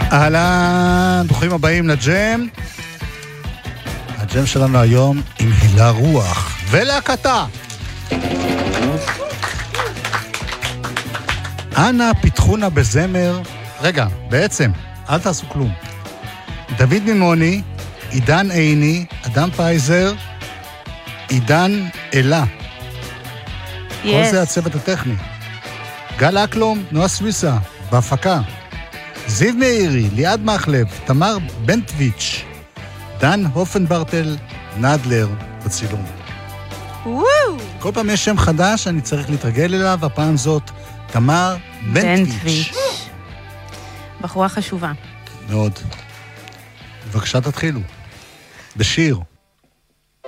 אהלן, ברוכים הבאים לג'ם. הג'ם שלנו היום עם הילה רוח ולהקתה. אנא פיתחונה בזמר. רגע, בעצם, אל תעשו כלום. דוד מימוני, עידן עיני, אדם פייזר, עידן אלה. כל זה הצוות הטכני. גל אקלום, נועה סוויסה, בהפקה. זיו מאירי, ליעד מחלב, תמר בנטוויץ', דן הופנברטל, נדלר בצילום. כל פעם יש שם חדש, אני צריך להתרגל אליו, הפעם זאת תמר בנטוויץ'. בחורה חשובה. מאוד. בבקשה תתחילו. בשיר.